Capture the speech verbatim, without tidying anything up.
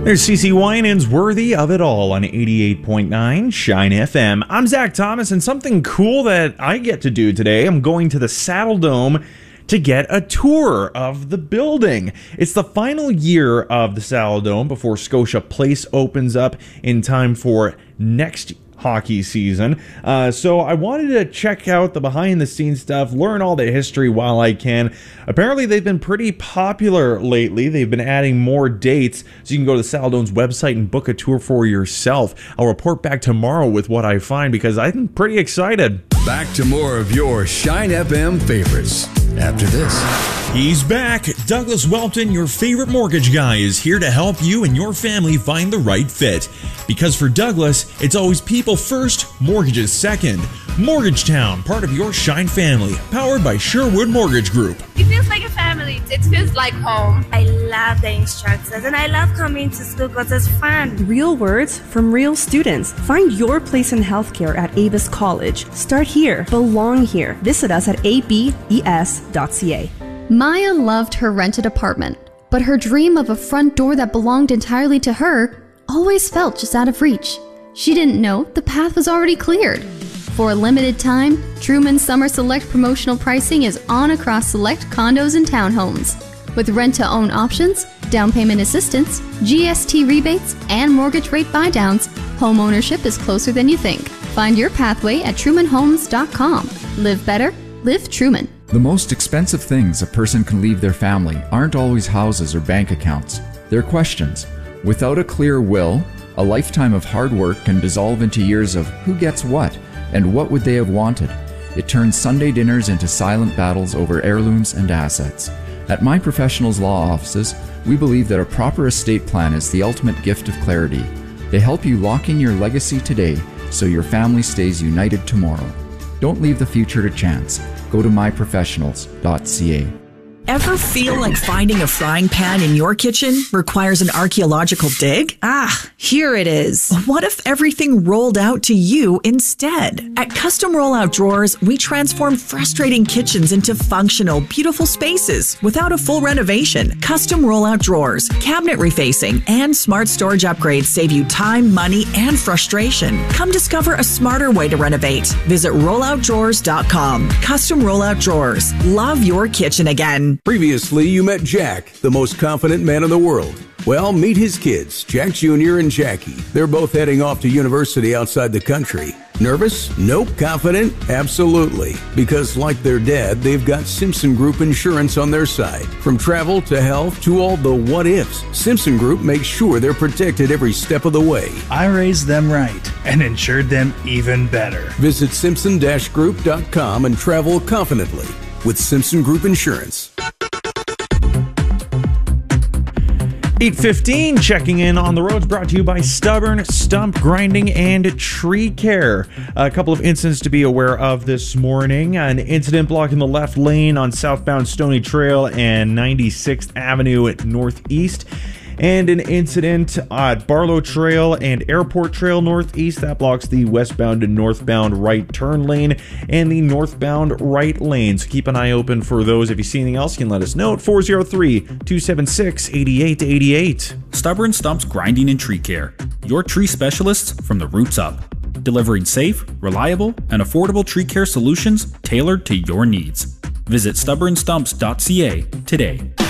There's CeCe Winans, Worthy of It All on eighty-eight point nine Shine F M. I'm Zach Thomas, and something cool that I get to do today, I'm going to the Saddledome to get a tour of the building. It's the final year of the Saddledome before Scotia Place opens up in time for next hockey season. Uh, so I wanted to check out the behind the scenes stuff, learn all the history while I can. Apparently they've been pretty popular lately. They've been adding more dates, so you can go to the Saddledome's website and book a tour for yourself. I'll report back tomorrow with what I find because I'm pretty excited. Back to more of your Shine F M favorites after this. He's back. Douglas Welton, your favorite mortgage guy, is here to help you and your family find the right fit. Because for Douglas, it's always people first, mortgages second. Mortgage Town, part of your Shine family, powered by Sherwood Mortgage Group. It feels like a family. It feels like home. I love the instructors and I love coming to school because it's fun. Real words from real students. Find your place in healthcare at Avis College. Start here. Belong here. Visit us at a b e s dot c a. Maya loved her rented apartment, but her dream of a front door that belonged entirely to her always felt just out of reach. She didn't know the path was already cleared. For a limited time, Truman Summer Select promotional pricing is on across select condos and townhomes. With rent-to-own options, down payment assistance, G S T rebates, and mortgage rate buydowns, home ownership is closer than you think. Find your pathway at truman homes dot com. Live better, live Truman. The most expensive things a person can leave their family aren't always houses or bank accounts. They're questions. Without a clear will, a lifetime of hard work can dissolve into years of who gets what and what would they have wanted. It turns Sunday dinners into silent battles over heirlooms and assets. At My Professionals Law Offices, we believe that a proper estate plan is the ultimate gift of clarity. They help you lock in your legacy today so your family stays united tomorrow. Don't leave the future to chance. Go to my professionals dot c a. Ever feel like finding a frying pan in your kitchen requires an archaeological dig? Ah, here it is. What if everything rolled out to you instead? At Custom Rollout Drawers, we transform frustrating kitchens into functional, beautiful spaces without a full renovation. Custom Rollout Drawers, cabinet refacing, and smart storage upgrades save you time, money, and frustration. Come discover a smarter way to renovate. Visit rollout drawers dot com. Custom Rollout Drawers. Love your kitchen again. Previously, you met Jack, the most confident man in the world. Well, meet his kids, Jack Junior and Jackie. They're both heading off to university outside the country. Nervous? Nope. Confident? Absolutely. Because like their dad, they've got Simpson Group Insurance on their side. From travel to health to all the what-ifs, Simpson Group makes sure they're protected every step of the way. I raised them right and insured them even better. Visit simpson dash group dot com and travel confidently with Simpson Group Insurance. eight fifteen, checking in on the roads, brought to you by Stubborn Stump Grinding and Tree Care. A couple of incidents to be aware of this morning. An incident blocking the left lane on southbound Stony Trail and ninety-sixth Avenue at Northeast. And an incident at Barlow Trail and Airport Trail Northeast that blocks the westbound and northbound right turn lane and the northbound right lane. So keep an eye open for those. If you see anything else, you can let us know at four oh three, two seven six, eight eight eight eight. Stubborn Stumps Grinding and Tree Care. Your tree specialists from the roots up. Delivering safe, reliable, and affordable tree care solutions tailored to your needs. Visit stubborn stumps dot c a today.